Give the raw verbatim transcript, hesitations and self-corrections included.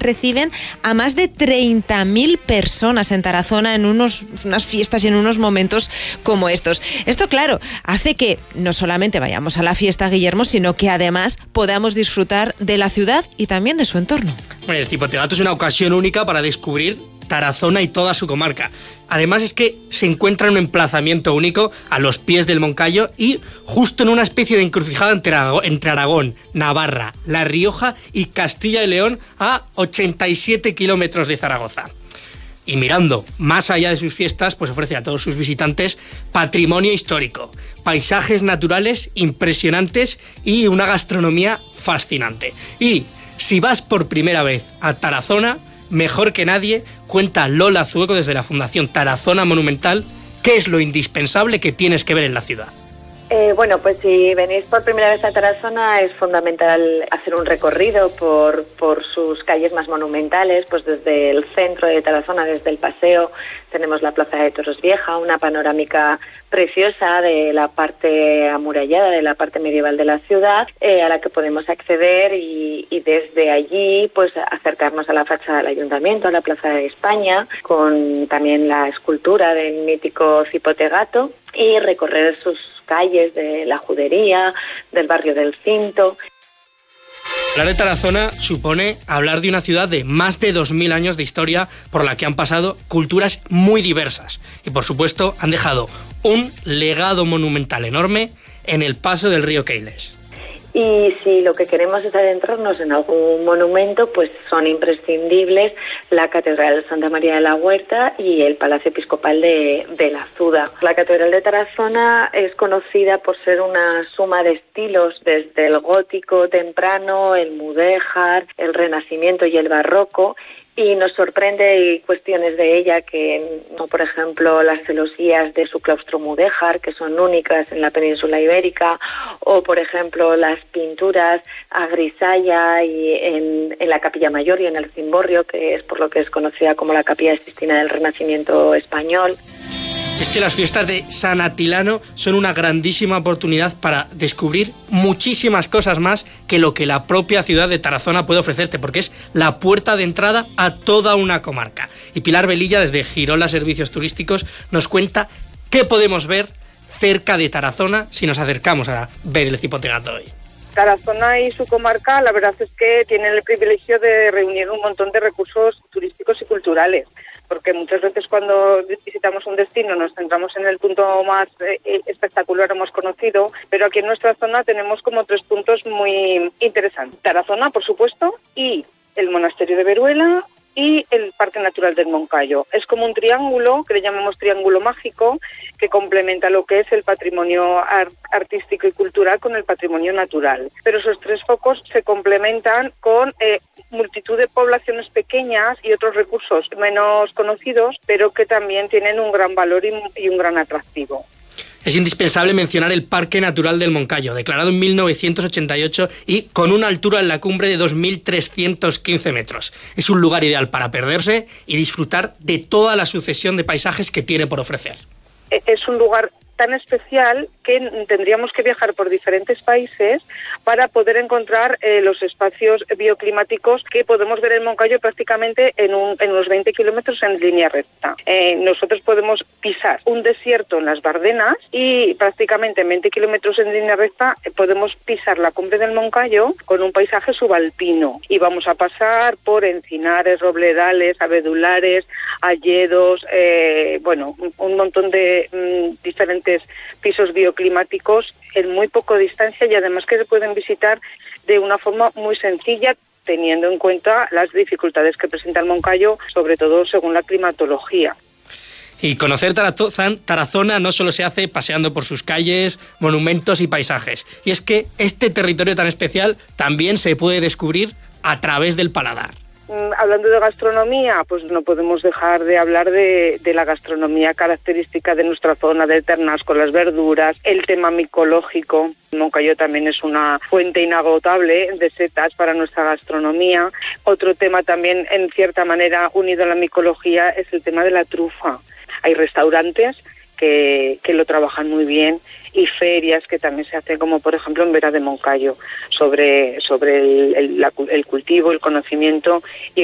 reciben a más de treinta mil personas en Tarazona en unos, unas fiestas y en unos momentos como estos. Esto, claro, hace que no solamente vayamos a la fiesta, Guillermo, sino que además podamos disfrutar de la ciudad y también de su entorno. Bueno, el Cipotegato es una ocasión única para descubrir Tarazona y toda su comarca. Además es que se encuentra en un emplazamiento único a los pies del Moncayo y justo en una especie de encrucijada entre Aragón, Navarra, La Rioja y Castilla y León, a ochenta y siete kilómetros de Zaragoza. Y mirando más allá de sus fiestas, pues ofrece a todos sus visitantes patrimonio histórico, paisajes naturales impresionantes y una gastronomía fascinante. Y si vas por primera vez a Tarazona, mejor que nadie cuenta Lola Zueco desde la Fundación Tarazona Monumental qué es lo indispensable que tienes que ver en la ciudad. Eh, bueno, pues si venís por primera vez a Tarazona es fundamental hacer un recorrido por, por sus calles más monumentales, pues desde el centro de Tarazona, desde el paseo, tenemos la Plaza de Toros Vieja, una panorámica preciosa de la parte amurallada, de la parte medieval de la ciudad, eh, a la que podemos acceder y, y desde allí pues acercarnos a la fachada del Ayuntamiento, a la Plaza de España, con también la escultura del mítico Cipotegato y recorrer sus calles de la Judería, del barrio del Cinto. Hablar de Tarazona supone hablar de una ciudad de más de dos mil años de historia por la que han pasado culturas muy diversas y, por supuesto, han dejado un legado monumental enorme en el paso del río Keiles. Y si lo que queremos es adentrarnos en algún monumento, pues son imprescindibles la Catedral de Santa María de la Huerta y el Palacio Episcopal de, de la Azuda. La Catedral de Tarazona es conocida por ser una suma de estilos, desde el gótico temprano, el mudéjar, el renacimiento y el barroco, y nos sorprende cuestiones de ella que, como por ejemplo las celosías de su claustro mudéjar, que son únicas en la península ibérica, o por ejemplo las pinturas a grisalla y en, en la Capilla Mayor y en el cimborrio, que es por lo que es conocida como la Capilla Sistina del Renacimiento español. Es que las fiestas de San Atilano son una grandísima oportunidad para descubrir muchísimas cosas más que lo que la propia ciudad de Tarazona puede ofrecerte, porque es la puerta de entrada a toda una comarca. Y Pilar Velilla, desde Girola Servicios Turísticos, nos cuenta qué podemos ver cerca de Tarazona si nos acercamos a ver el Cipotegato hoy. Tarazona y su comarca, la verdad es que tienen el privilegio de reunir un montón de recursos turísticos y culturales, porque muchas veces cuando visitamos un destino nos centramos en el punto más eh, espectacular o más conocido, pero aquí en nuestra zona tenemos como tres puntos muy interesantes. Tarazona, por supuesto, y el monasterio de Veruela y el Parque Natural del Moncayo. Es como un triángulo, que le llamamos triángulo mágico, que complementa lo que es el patrimonio art- artístico y cultural con el patrimonio natural. Pero esos tres focos se complementan con eh, multitud de poblaciones pequeñas y otros recursos menos conocidos, pero que también tienen un gran valor y, y un gran atractivo. Es indispensable mencionar el Parque Natural del Moncayo, declarado en mil novecientos ochenta y ocho y con una altura en la cumbre de dos mil trescientos quince metros. Es un lugar ideal para perderse y disfrutar de toda la sucesión de paisajes que tiene por ofrecer. Es un lugar tan especial que tendríamos que viajar por diferentes países para poder encontrar eh, los espacios bioclimáticos que podemos ver en Moncayo prácticamente en, un, en unos veinte kilómetros en línea recta. Eh, nosotros podemos pisar un desierto en las Bardenas y prácticamente en veinte kilómetros en línea recta eh, podemos pisar la cumbre del Moncayo con un paisaje subalpino y vamos a pasar por encinares, robledales, abedulares, hayedos, eh, bueno, un, un montón de mm, diferentes pisos bioclimáticos en muy poco distancia y además que se pueden visitar de una forma muy sencilla, teniendo en cuenta las dificultades que presenta el Moncayo, sobre todo según la climatología. Y conocer Tarazona no solo se hace paseando por sus calles, monumentos y paisajes. Y es que este territorio tan especial también se puede descubrir a través del paladar. Hablando de gastronomía, pues no podemos dejar de hablar de, de la gastronomía característica de nuestra zona de Ternasco, las verduras, el tema micológico. Moncayo también es una fuente inagotable de setas para nuestra gastronomía. Otro tema también, en cierta manera, unido a la micología, es el tema de la trufa. Hay restaurantes que, que lo trabajan muy bien y ferias que también se hacen, como por ejemplo en Vera de Moncayo, sobre, sobre el, el, la, el cultivo, el conocimiento y